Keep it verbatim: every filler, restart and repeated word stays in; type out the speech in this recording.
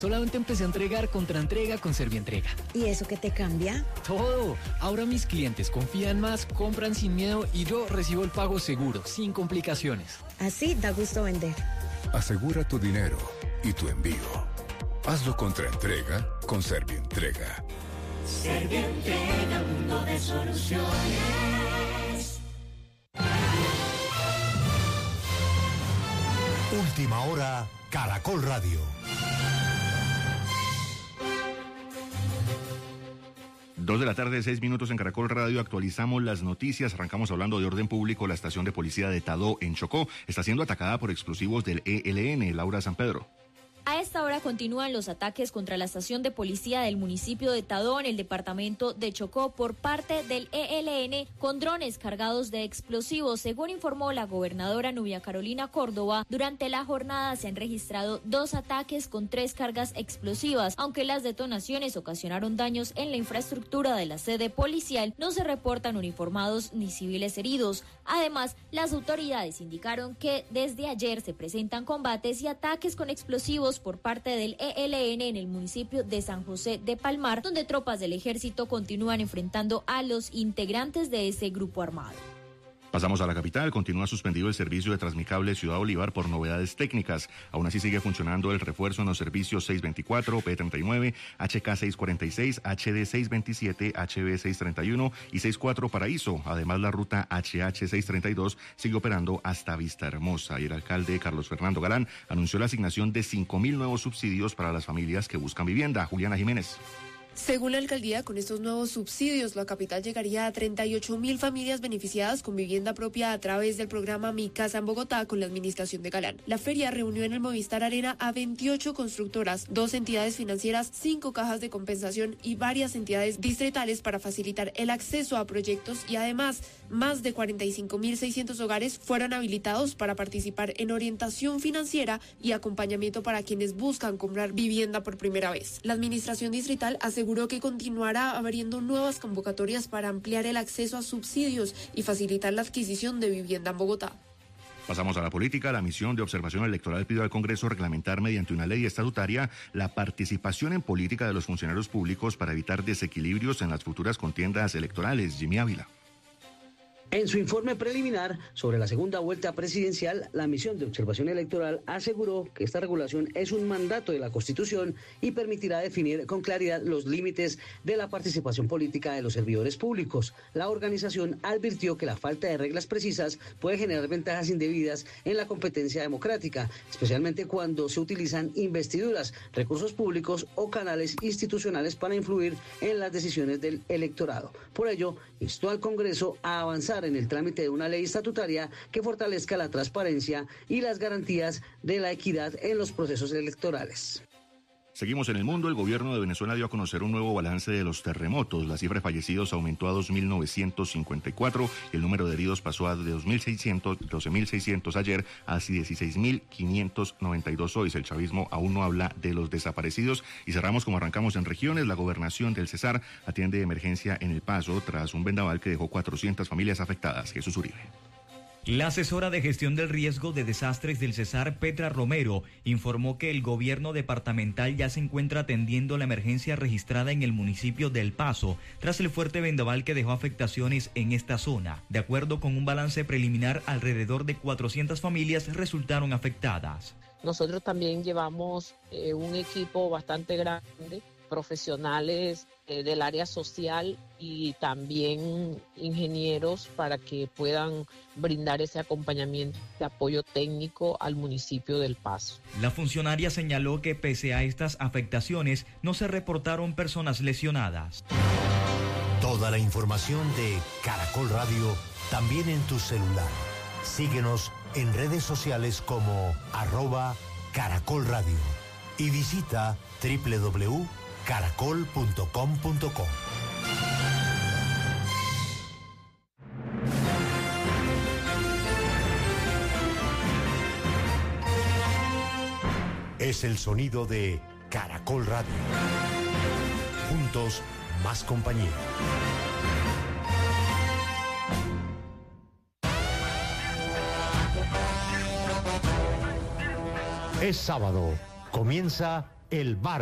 Solamente empecé a entregar contra entrega con Servientrega. ¿Y eso qué te cambia? Todo. Ahora mis clientes confían más, compran sin miedo y yo recibo el pago seguro, sin complicaciones. Así da gusto vender. Asegura tu dinero y tu envío. Hazlo contra entrega con Servientrega. Servientrega, mundo de soluciones. Última hora, Caracol Radio. Dos de la tarde, seis minutos en Caracol Radio, actualizamos las noticias, arrancamos hablando de orden público. La estación de policía de Tadó, en Chocó, está siendo atacada por explosivos del E L N. Laura San Pedro. A esta hora continúan los ataques contra la estación de policía del municipio de Tadó, en el departamento de Chocó, por parte del E L N con drones cargados de explosivos. Según informó la gobernadora Nubia Carolina Córdoba, durante la jornada se han registrado dos ataques con tres cargas explosivas. Aunque las detonaciones ocasionaron daños en la infraestructura de la sede policial, no se reportan uniformados ni civiles heridos. Además, las autoridades indicaron que desde ayer se presentan combates y ataques con explosivos por parte del E L N en el municipio de San José de Palmar, donde tropas del ejército continúan enfrentando a los integrantes de ese grupo armado. Pasamos a la capital. Continúa suspendido el servicio de Transmicable Ciudad Bolívar por novedades técnicas. Aún así sigue funcionando el refuerzo en los servicios seiscientos veinticuatro, P treinta y nueve, H K seiscientos cuarenta y seis, H D seiscientos veintisiete, H B seiscientos treinta y uno y sesenta y cuatro Paraíso. Además, la ruta H H seiscientos treinta y dos sigue operando hasta Vista Hermosa. Y el alcalde Carlos Fernando Galán anunció la asignación de cinco mil nuevos subsidios para las familias que buscan vivienda. Juliana Jiménez. Según la alcaldía, con estos nuevos subsidios, la capital llegaría a treinta y ocho mil familias beneficiadas con vivienda propia a través del programa Mi Casa en Bogotá con la administración de Galán. La feria reunió en el Movistar Arena a veintiocho constructoras, dos entidades financieras, cinco cajas de compensación y varias entidades distritales para facilitar el acceso a proyectos, y además más de cuarenta y cinco mil seiscientos hogares fueron habilitados para participar en orientación financiera y acompañamiento para quienes buscan comprar vivienda por primera vez. La administración distrital hace aseguró que continuará abriendo nuevas convocatorias para ampliar el acceso a subsidios y facilitar la adquisición de vivienda en Bogotá. Pasamos a la política. La misión de observación electoral pidió al Congreso reglamentar mediante una ley estatutaria la participación en política de los funcionarios públicos para evitar desequilibrios en las futuras contiendas electorales. Jimmy Ávila. En su informe preliminar sobre la segunda vuelta presidencial, la misión de observación electoral aseguró que esta regulación es un mandato de la Constitución y permitirá definir con claridad los límites de la participación política de los servidores públicos. La organización advirtió que la falta de reglas precisas puede generar ventajas indebidas en la competencia democrática, especialmente cuando se utilizan investiduras, recursos públicos o canales institucionales para influir en las decisiones del electorado. Por ello, instó al Congreso a avanzar en el trámite de una ley estatutaria que fortalezca la transparencia y las garantías de la equidad en los procesos electorales. Seguimos en el mundo. El gobierno de Venezuela dio a conocer un nuevo balance de los terremotos. La cifra de fallecidos aumentó a dos mil novecientos cincuenta y cuatro y el número de heridos pasó a de dos mil seiscientos, doce mil seiscientos ayer a dieciséis mil quinientos noventa y dos hoy. El chavismo aún no habla de los desaparecidos. Y cerramos como arrancamos en regiones. La gobernación del Cesar atiende emergencia en El Paso tras un vendaval que dejó cuatrocientas familias afectadas. Jesús Uribe. La asesora de gestión del riesgo de desastres del Cesar, Petra Romero, informó que el gobierno departamental ya se encuentra atendiendo la emergencia registrada en el municipio de El Paso tras el fuerte vendaval que dejó afectaciones en esta zona. De acuerdo con un balance preliminar, alrededor de cuatrocientas familias resultaron afectadas. Nosotros también llevamos eh, un equipo bastante grande, profesionales eh, del área social y también ingenieros para que puedan brindar ese acompañamiento de apoyo técnico al municipio del Paso. La funcionaria señaló que pese a estas afectaciones no se reportaron personas lesionadas. Toda la información de Caracol Radio también en tu celular. Síguenos en redes sociales como arroba Caracol Radio y visita doble u doble u doble u punto caracol punto com punto co. Es el sonido de Caracol Radio. Juntos, más compañía. Es sábado. Comienza El Bar